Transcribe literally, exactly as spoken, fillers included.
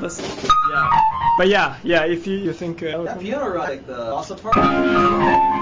this. Yeah. But yeah, yeah. If you you think uh, that piano, right? Like the bossa part.